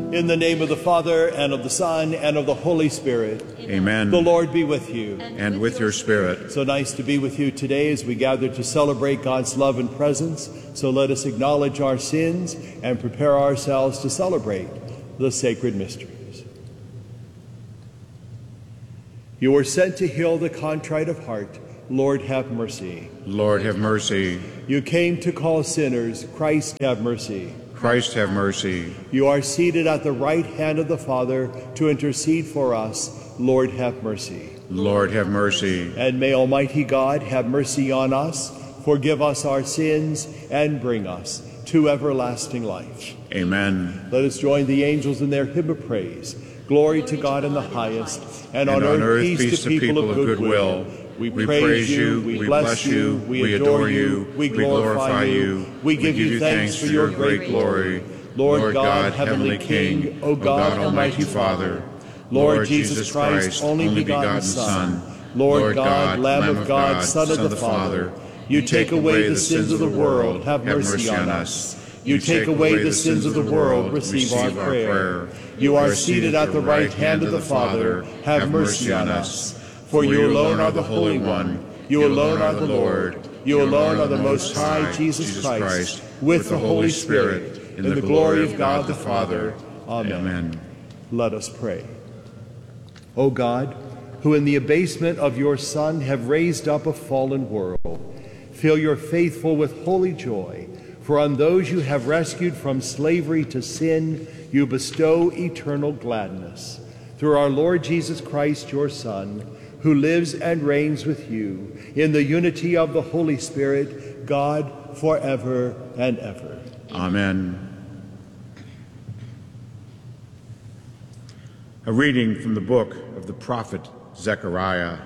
In the name of the Father, and of the Son, and of the Holy Spirit. Amen. The Lord be with you. And with your spirit. So nice to be with you today as we gather to celebrate God's love and presence. So let us acknowledge our sins and prepare ourselves to celebrate the sacred mysteries. You were sent to heal the contrite of heart. Lord, have mercy. Lord, have mercy. You came to call sinners. Christ, have mercy. Christ, have mercy. You are seated at the right hand of the Father to intercede for us. Lord, have mercy. Lord, have mercy. And may Almighty God have mercy on us, forgive us our sins, and bring us to everlasting life. Amen. Let us join the angels in their hymn of praise. Glory to God in the highest, and on earth peace to people of good will. We praise you, we bless you, we adore you, we glorify you, we give you thanks for your great glory. Lord God, heavenly King, O God, almighty Father, Lord Jesus Christ, only begotten Son, Lord God, Lamb of God, Son of the Father, you take away the sins of the world, have mercy on us. You take away the sins of the world, receive our prayer. You are seated at the right hand of the Father, have mercy on us. For you alone are the Holy One, you alone are the Lord, you alone are the Most High, Jesus Christ, with the Holy Spirit, in the glory of God the Father. Amen. Let us pray. O God, who in the abasement of your Son have raised up a fallen world, fill your faithful with holy joy, for on those you have rescued from slavery to sin, you bestow eternal gladness. Through our Lord Jesus Christ, your Son, who lives and reigns with you in the unity of the Holy Spirit, God, forever and ever. Amen. A reading from the book of the prophet Zechariah.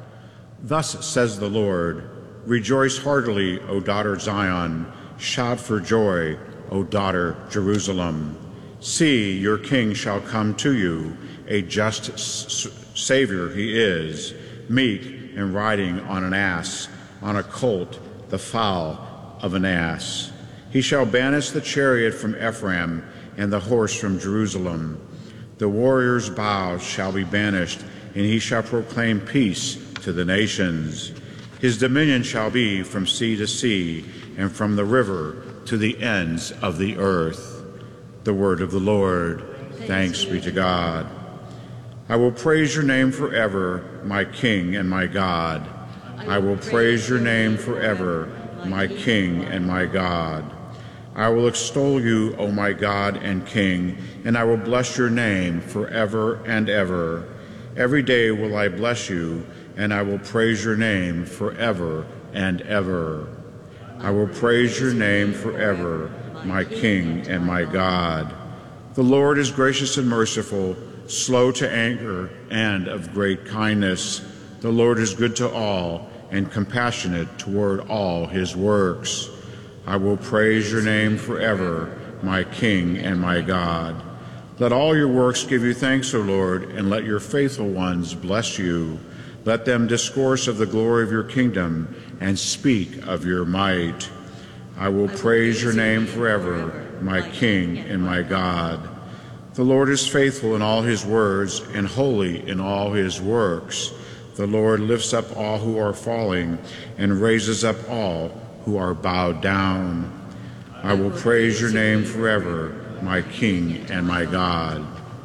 Thus says the Lord, rejoice heartily, O daughter Zion. Shout for joy, O daughter Jerusalem. See, your king shall come to you, a just Savior he is, meek and riding on an ass, on a colt, the foal of an ass. He shall banish the chariot from Ephraim and the horse from Jerusalem. The warrior's bow shall be banished, and he shall proclaim peace to the nations. His dominion shall be from sea to sea, and from the river to the ends of the earth. The word of the Lord. Thanks be to God. I will praise your name forever, my King and my God. I will praise your name forever, my King and my God. I will extol you, O my God and King, and I will bless your name forever and ever. Every day will I bless you, and I will praise your name forever and ever. I will praise your name forever, my King and my God. The Lord is gracious and merciful, slow to anger, and of great kindness. The Lord is good to all, and compassionate toward all his works. I will praise your name forever, my King and my God. Let all your works give you thanks, O Lord, and let your faithful ones bless you. Let them discourse of the glory of your kingdom, and speak of your might. I will praise your name forever, my King and my God. The Lord is faithful in all his words and holy in all his works. The Lord lifts up all who are falling and raises up all who are bowed down. I will praise your name forever, my King and my God.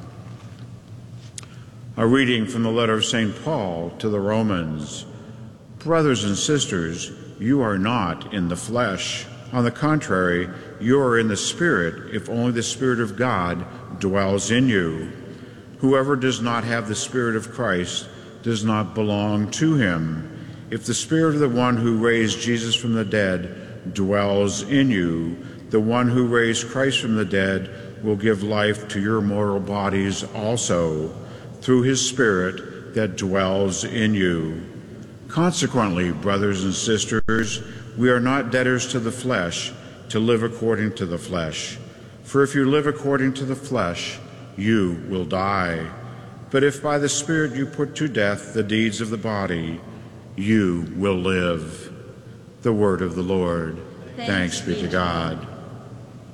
A reading from the letter of St. Paul to the Romans. Brothers and sisters, you are not in the flesh. On the contrary, you are in the Spirit, if only the Spirit of God dwells in you. Whoever does not have the Spirit of Christ does not belong to him. If the Spirit of the one who raised Jesus from the dead dwells in you, the one who raised Christ from the dead will give life to your mortal bodies also, through his Spirit that dwells in you. Consequently, brothers and sisters, we are not debtors to the flesh, to live according to the flesh. For if you live according to the flesh, you will die. But if by the Spirit you put to death the deeds of the body, you will live. The word of the Lord. Thanks be to God.